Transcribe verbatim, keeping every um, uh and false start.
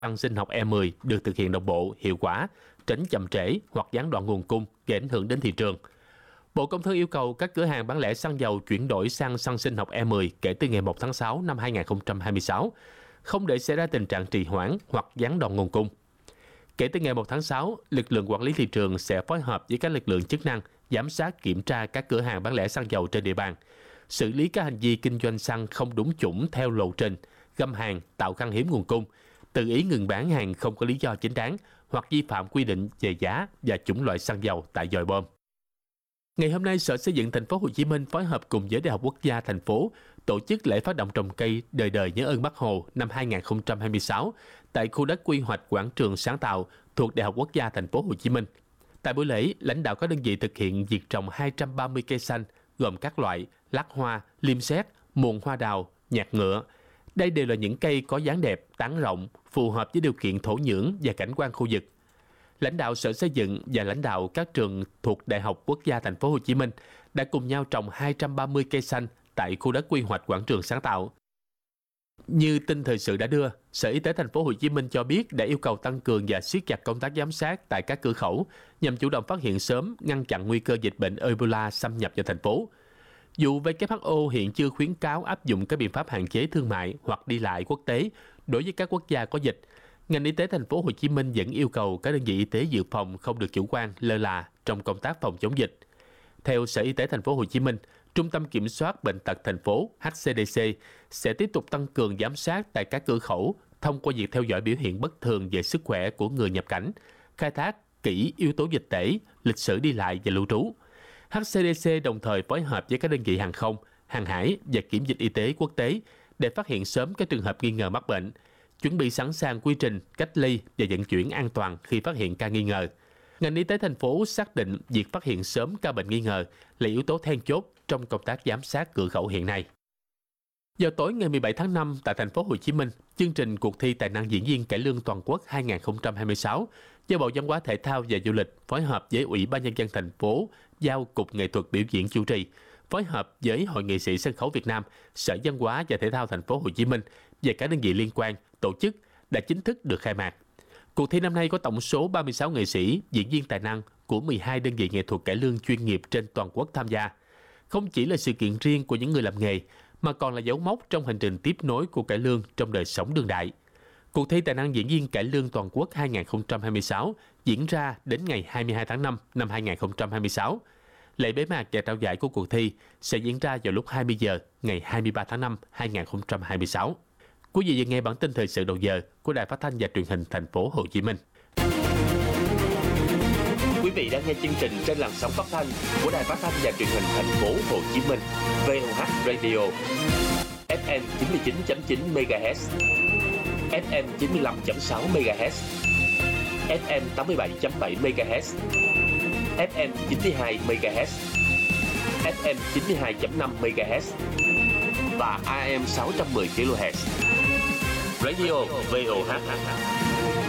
xăng sinh học E mười được thực hiện đồng bộ, hiệu quả, tránh chậm trễ hoặc gián đoạn nguồn cung gây ảnh hưởng đến thị trường. Bộ Công Thương yêu cầu các cửa hàng bán lẻ xăng dầu chuyển đổi sang xăng sinh học E mười kể từ ngày một tháng sáu năm hai nghìn không trăm hai mươi sáu, không để xảy ra tình trạng trì hoãn hoặc gián đoạn nguồn cung. Kể từ ngày một tháng sáu, lực lượng quản lý thị trường sẽ phối hợp với các lực lượng chức năng giám sát kiểm tra các cửa hàng bán lẻ xăng dầu trên địa bàn, xử lý các hành vi kinh doanh xăng không đúng chủng theo lộ trình, găm hàng, tạo khan hiếm nguồn cung, tự ý ngừng bán hàng không có lý do chính đáng hoặc vi phạm quy định về giá và chủng loại xăng dầu tại dòi bom. Ngày hôm nay, Sở Xây dựng Thành phố Hồ Chí Minh phối hợp cùng với Đại học Quốc gia thành phố tổ chức lễ phát động trồng cây đời đời nhớ ơn Bác Hồ năm hai nghìn không trăm hai mươi sáu tại khu đất quy hoạch quảng trường sáng tạo thuộc Đại học Quốc gia Thành phố Hồ Chí Minh. Tại buổi lễ, lãnh đạo các đơn vị thực hiện việc trồng hai trăm ba mươi cây xanh gồm các loại lát hoa, liêm sét, muồng hoa đào, nhạc ngựa. Đây đều là những cây có dáng đẹp, tán rộng, phù hợp với điều kiện thổ nhưỡng và cảnh quan khu vực. Lãnh đạo Sở Xây dựng và lãnh đạo các trường thuộc Đại học Quốc gia Thành phố Hồ Chí Minh đã cùng nhau trồng hai trăm ba mươi cây xanh tại khu đất quy hoạch quảng trường sáng tạo. Như tin thời sự đã đưa, Sở Y tế Thành phố Hồ Chí Minh cho biết đã yêu cầu tăng cường và siết chặt công tác giám sát tại các cửa khẩu nhằm chủ động phát hiện sớm, ngăn chặn nguy cơ dịch bệnh Ebola xâm nhập vào thành phố. Dù W H O hiện chưa khuyến cáo áp dụng các biện pháp hạn chế thương mại hoặc đi lại quốc tế đối với các quốc gia có dịch, ngành y tế Thành phố Hồ Chí Minh vẫn yêu cầu các đơn vị y tế dự phòng không được chủ quan, lơ là trong công tác phòng chống dịch. Theo Sở Y tế Thành phố Hồ Chí Minh, Trung tâm Kiểm soát Bệnh tật thành phố H C D C sẽ tiếp tục tăng cường giám sát tại các cửa khẩu thông qua việc theo dõi biểu hiện bất thường về sức khỏe của người nhập cảnh, khai thác kỹ yếu tố dịch tễ, lịch sử đi lại và lưu trú. H C D C đồng thời phối hợp với các đơn vị hàng không, hàng hải và kiểm dịch y tế quốc tế để phát hiện sớm các trường hợp nghi ngờ mắc bệnh, chuẩn bị sẵn sàng quy trình cách ly và vận chuyển an toàn khi phát hiện ca nghi ngờ. Ngành y tế thành phố xác định việc phát hiện sớm ca bệnh nghi ngờ là yếu tố then chốt trong công tác giám sát cửa khẩu hiện nay. Vào tối ngày mười bảy tháng năm tại Thành phố Hồ Chí Minh, chương trình cuộc thi tài năng diễn viên cải lương toàn quốc hai nghìn không trăm hai mươi sáu do Bộ Văn hóa Thể thao và Du lịch phối hợp với Ủy ban Nhân dân thành phố giao Cục Nghệ thuật biểu diễn chủ trì, phối hợp với Hội nghệ sĩ sân khấu Việt Nam, Sở Văn hóa và Thể thao Thành phố Hồ Chí Minh và các đơn vị liên quan tổ chức đã chính thức được khai mạc. Cuộc thi năm nay có tổng số ba mươi sáu nghệ sĩ, diễn viên tài năng của mười hai đơn vị nghệ thuật cải lương chuyên nghiệp trên toàn quốc tham gia. Không chỉ là sự kiện riêng của những người làm nghề, mà còn là dấu mốc trong hành trình tiếp nối của cải lương trong đời sống đương đại. Cuộc thi tài năng diễn viên cải lương toàn quốc hai nghìn không trăm hai mươi sáu diễn ra đến ngày hai mươi hai tháng năm năm hai nghìn không trăm hai mươi sáu. Lễ bế mạc và trao giải của cuộc thi sẽ diễn ra vào lúc hai mươi giờ ngày hai mươi ba tháng năm hai nghìn không trăm hai mươi sáu. Quý vị vừa nghe bản tin thời sự đầu giờ của Đài Phát thanh và Truyền hình Thành phố Hồ Chí Minh. Quý vị đang nghe chương trình trên làn sóng phát thanh của Đài Phát thanh và Truyền hình Thành phố Hồ Chí Minh, vê o hát Radio, ép em chín mươi chín chấm chín MHz, ép em chín mươi lăm chấm sáu MHz, ép em tám mươi bảy chấm bảy MHz, ép em chín mươi hai MHz, ép em chín mươi hai chấm năm MHz và A M sáu trăm mười kHz. Radio vê o hát.